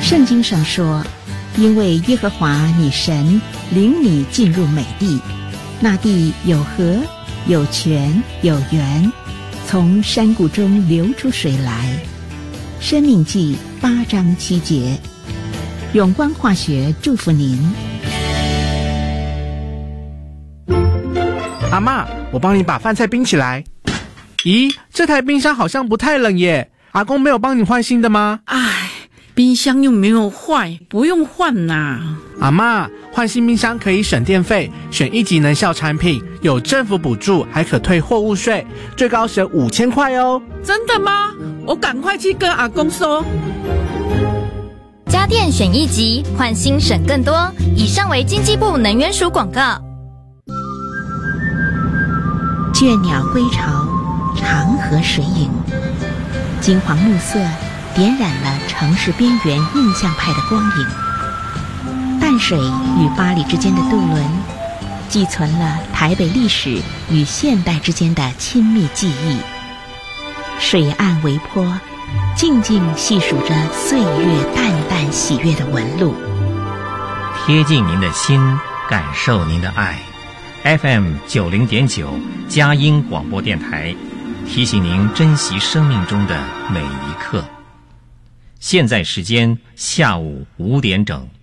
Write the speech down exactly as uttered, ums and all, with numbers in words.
圣经上说，因为耶和华你神领你进入美地，那地有河有泉有源，从山谷中流出水来。申命记八章七节。永光化学祝福您。 阿嬷，我帮你把饭菜冰起来。咦，这台冰箱好像不太冷耶，阿公没有帮你换新的吗？ 唉，冰箱又没有坏，不用换啦。 阿嬷，换新冰箱可以省电费，选一级能效产品，有政府补助，还可退货物税，最高省五千块哦。 真的吗？我赶快去跟阿公说。 家电选一级，换新省更多。以上为经济部能源署广告。 倦鸟归巢，长河水影，金黄暮色点染了城市边缘印象派的光影。淡水与八里之间的渡轮，寄存了台北历史与现代之间的亲密记忆。水岸微波，静静细数着岁月淡淡喜悦的纹路， 贴近您的心，感受您的爱。F M 九零点九佳音广播电台提醒您珍惜生命中的每一刻。现在时间下午五点整。